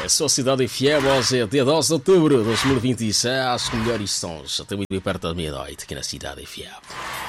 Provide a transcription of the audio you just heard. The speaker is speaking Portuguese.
A Sociedade FM, hoje é dia 12 de outubro de 2026, com melhores sons, até muito bem perto da meia-noite aqui na Cidade FM.